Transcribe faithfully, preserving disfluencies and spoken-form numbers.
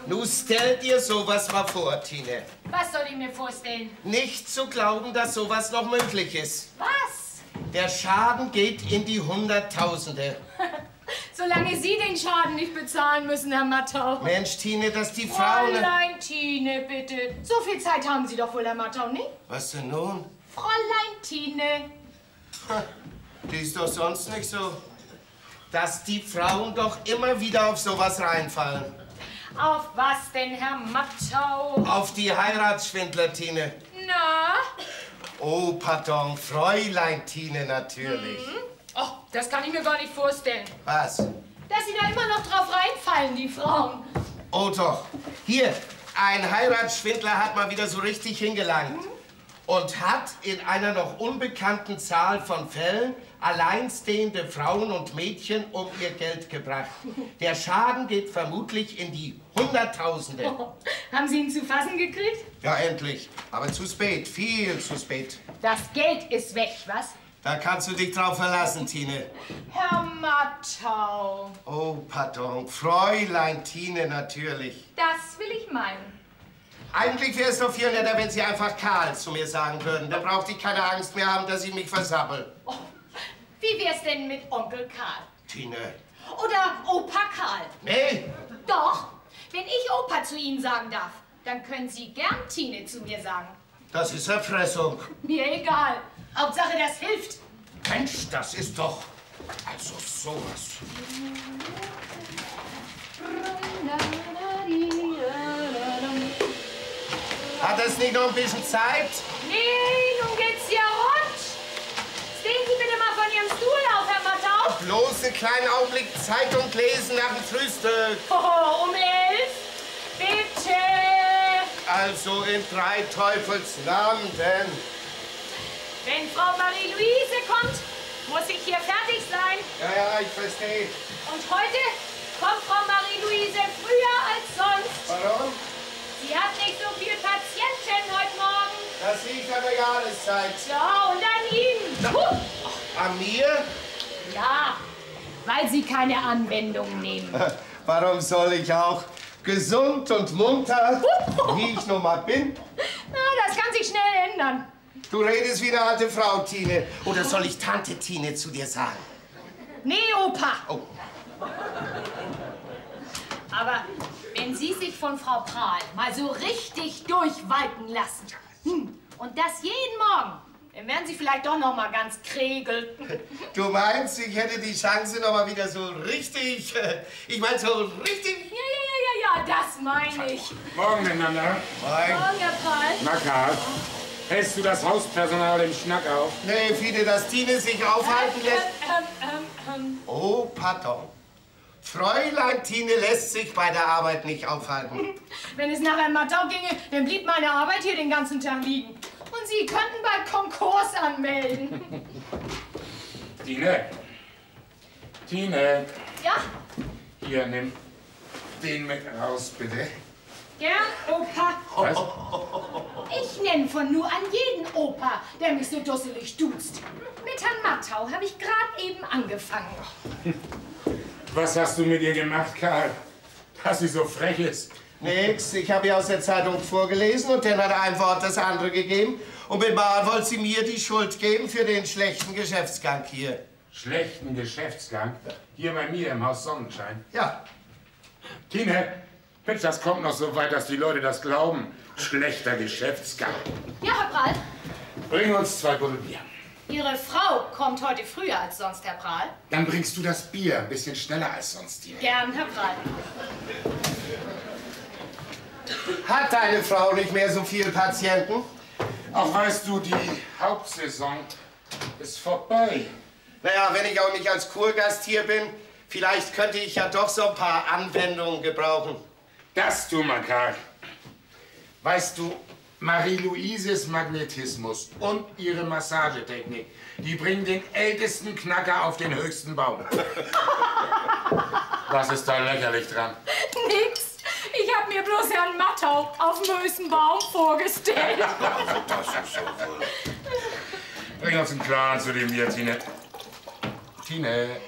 Nun stell dir sowas mal vor, Tine. Was soll ich mir vorstellen? Nicht zu glauben, dass sowas noch möglich ist. Was? Der Schaden geht in die Hunderttausende. Solange Sie den Schaden nicht bezahlen müssen, Herr Mattau. Mensch, Tine, dass die Frauen... Fräulein Tine, bitte. So viel Zeit haben Sie doch wohl, Herr Mattau, nicht? Was denn nun? Fräulein Tine. Die ist doch sonst nicht so. Dass die Frauen doch immer wieder auf sowas reinfallen. Auf was denn, Herr Mattau? Auf die Heiratsschwindler, Tine. Na? Oh, pardon, Fräulein Tine natürlich. Mhm. Oh, das kann ich mir gar nicht vorstellen. Was? Dass Sie da immer noch drauf reinfallen, die Frauen. Oh doch. Hier, ein Heiratsschwindler hat mal wieder so richtig hingelangt. Mhm. Und hat in einer noch unbekannten Zahl von Fällen alleinstehende Frauen und Mädchen um ihr Geld gebracht. Der Schaden geht vermutlich in die Hunderttausende. Oh, haben Sie ihn zu fassen gekriegt? Ja, endlich. Aber zu spät, viel zu spät. Das Geld ist weg, was? Da kannst du dich drauf verlassen, Tine. Herr Mattau. Oh, pardon. Fräulein Tine natürlich. Das will ich meinen. Eigentlich wäre es doch viel netter, wenn Sie einfach Karl zu mir sagen würden. Dann brauchte ich keine Angst mehr haben, dass ich mich versappel. Oh, wie wär's denn mit Onkel Karl? Tine. Oder Opa Karl? Nee. Doch. Wenn ich Opa zu Ihnen sagen darf, dann können Sie gern Tine zu mir sagen. Das ist Erpressung. Mir egal. Hauptsache, das hilft. Mensch, das ist doch... Also sowas. Hat das nicht noch ein bisschen Zeit? Nee, nun geht's ja rund. Stehen Sie bitte mal von Ihrem Stuhl auf, Herr Mattau. Bloß einen kleinen Augenblick Zeitung lesen nach dem Frühstück. Oh, um elf? Bitte. Also in drei Teufels Namen denn. Wenn Frau Marie-Louise kommt, muss ich hier fertig sein. Ja, ja, ich verstehe. Und heute kommt Frau Marie-Louise früher als sonst. Warum? Sie hat nicht so viel Patienten heute Morgen. Das liegt an der Jahreszeit. Ja, und an Ihnen. Puh. An mir? Ja, weil Sie keine Anwendung nehmen. Warum soll ich auch gesund und munter, wie ich nun mal bin? Na, das kann sich schnell ändern. Du redest wie eine alte Frau, Tine. Oder soll ich Tante Tine zu dir sagen? Nee, Opa. Oh. Aber wenn Sie sich von Frau Prahl mal so richtig durchwalken lassen, hm, und das jeden Morgen, dann werden Sie vielleicht doch noch mal ganz kregel. Du meinst, ich hätte die Chance noch mal wieder so richtig, ich meine so richtig... Ja, ja, ja, ja, ja, das meine ich. Morgen miteinander. Moin. Morgen, Herr Prahl. Na, Karl, hältst du das Hauspersonal im Schnack auf? Nee, Fide, dass Tine sich aufhalten lässt... Ähm, ähm, ähm. Oh, pardon. Fräulein Tine lässt sich bei der Arbeit nicht aufhalten. Wenn es nach einem Mattau ginge, dann blieb meine Arbeit hier den ganzen Tag liegen. Und Sie könnten bald Konkurs anmelden. Tine. Tine. Ja? Hier, nimm den mit raus, bitte. Gern, Opa. Was? Ich nenne von nur an jeden Opa, der mich so dusselig duzt. Mit Herrn Mattau habe ich gerade eben angefangen. Was hast du mit ihr gemacht, Karl? Dass sie so frech ist? Nix, ich habe ihr aus der Zeitung vorgelesen und dann hat er ein Wort das andere gegeben. Und mit Mal wollte sie mir die Schuld geben für den schlechten Geschäftsgang hier. Schlechten Geschäftsgang? Hier bei mir im Haus Sonnenschein? Ja. Tine, Mensch, das kommt noch so weit, dass die Leute das glauben. Schlechter Geschäftsgang. Ja, Herr Prahl. Bring uns zwei Buddel Bier. Ihre Frau kommt heute früher als sonst, Herr Prahl. Dann bringst du das Bier ein bisschen schneller als sonst, Tine. Gern, Herr Prahl. Hat deine Frau nicht mehr so viele Patienten? Auch weißt du, die Hauptsaison ist vorbei. Naja, wenn ich auch nicht als Kurgast hier bin, vielleicht könnte ich ja doch so ein paar Anwendungen gebrauchen. Das tu mal, Karl. Weißt du, Marie-Louises Magnetismus und ihre Massagetechnik, die bringen den ältesten Knacker auf den höchsten Baum. Was ist da lächerlich dran? Nix. Ich habe mir bloß Herrn Mattau auf dem höchsten Baum vorgestellt. Das ist so wohl. Bring uns einen Plan zu dem hier, Tine. Tine.